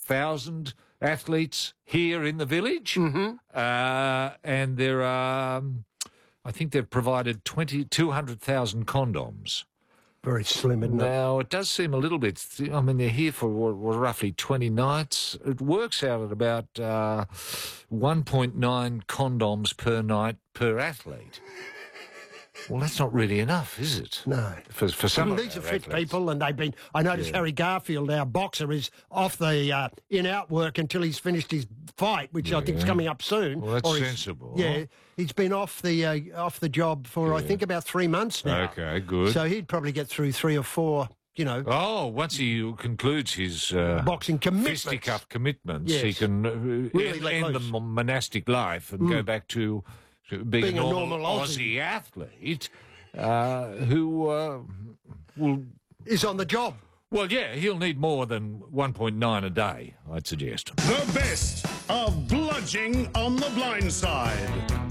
1,000 athletes here in the village, and there are, I think they've provided 200,000 condoms. Very slim, isn't it? Now, it does seem a little bit... I mean, they're here for roughly 20 nights. It works out at about 1.9 condoms per night per athlete. Well, that's not really enough, is it? No. For some of these are fit athletes. people, and they've been... I noticed Harry Garfield, our boxer, is off the in-out work until he's finished his fight, which I think is coming up soon. Well, that's sensible. Yeah, he's been off the job for, I think, about 3 months now. Okay, good. So he'd probably get through 3 or 4, you know... Oh, once he concludes his boxing commitments. fisticuff commitments, Yes. he can Really end the monastic life and go back to being a normal Aussie athlete who will... Is on the job. Well, yeah, he'll need more than 1.9 a day, I'd suggest. The best of Bludging on the Blind Side.